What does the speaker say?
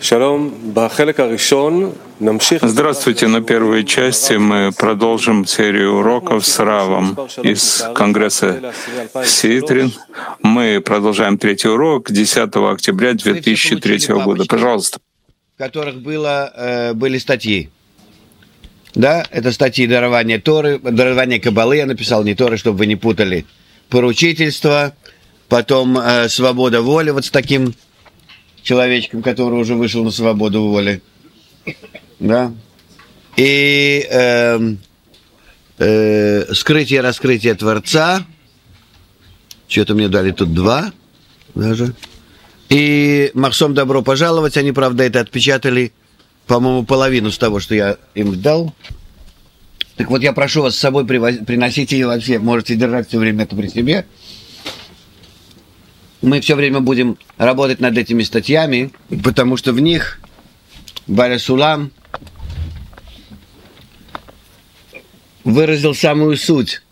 Здравствуйте. На первой части мы продолжим серию уроков с Равом из Конгресса Ситрин. Мы продолжаем третий урок 10 октября 2003 года. Пожалуйста. В которых были статьи. Да, это статьи дарования Торы, дарования Каббалы, я написал, не Торы, чтобы вы не путали. Поручительство, потом свобода воли, вот с таким человечком, который уже вышел на свободу воли. Да. И скрытие, раскрытие Творца. Что-то мне дали тут 2 даже. И Махсом добро пожаловать. Они, правда, это отпечатали, по-моему, половину с того, что я им дал. Так вот, я прошу вас с собой приносить ее вообще. Можете держать все время это при себе. Мы все время будем работать над этими статьями, потому что в них Баря Сулам выразил самую суть